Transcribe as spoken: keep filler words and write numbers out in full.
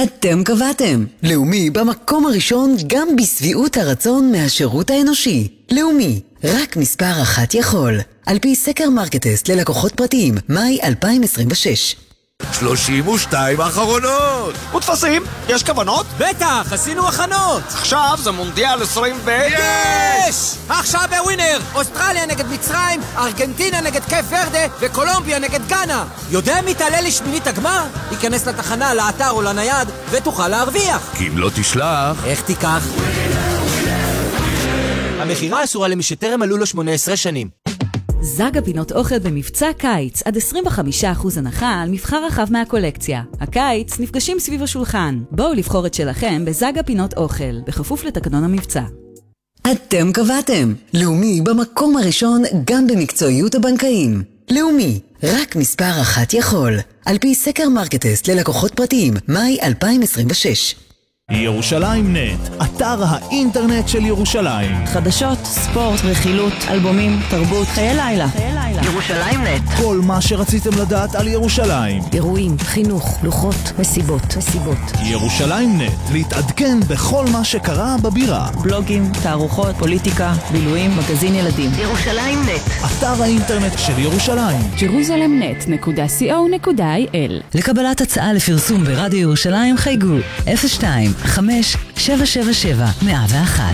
אתם קבעתם. לאומי במקום הראשון גם בסביעות הרצון מהשירות האנושי. לאומי, רק מספר אחת יכול. על פי סקר מרקטסט ללקוחות פרטיים, מאי אלפיים עשרים ושש. שלושים ושתיים האחרונות. מודפסים? יש כוונות? בטח, עשינו הכנות. עכשיו זה מונדיאל עשרים ו... יש! עכשיו בווינר, אוסטרליה נגד מצרים, ארגנטינה נגד קייפ ורדה וקולומביה נגד גאנה. יודע מי תעלה לשמינית הגמר? ייכנס לתחנה, לאתר או לנייד ותוכל להרוויח. כי אם לא תשלח... איך תיקח? המחירה אסורה למי שטרם מלאו לו שמונה עשרה שנים. זאגה פינות אוכל במבצע קיץ, עד עשרים וחמישה אחוז הנחה על מבחר רחב מהקולקציה. הקיץ נפגשים סביב השולחן. בואו לבחור את שלכם בזאגה פינות אוכל, בכפוף לתקנון המבצע. אתם קבעתם. לאומי במקום הראשון גם במקצועיות הבנקאים. לאומי, רק מספר אחת יכול. על פי סקר מרקטסט ללקוחות פרטיים, מאי אלפיים עשרים ושש. ירושלים נט, אתר האינטרנט של ירושלים. חדשות, ספורט, רכילות, אלבומים, תרבות, חיי לילה. ירושלים נט. כל מה שרציתם לדעת על ירושלים. אירועים, חינוך, לוחות, מסיבות, מסיבות. ירושלים נט, להתעדכן בכל מה שקרה בבירה. בלוגים, תערוכות, פוליטיקה, בילויים, מגזין ילדים. ירושלים נט. אתר האינטרנט של ירושלים. ג'רוזלם נט נקודה סי או נקודה איי אל. לקבלת הצעה לפרסום ברדיו ירושלים חייגו אפס שתיים חמש שבע שבע שבע מאה ואחת.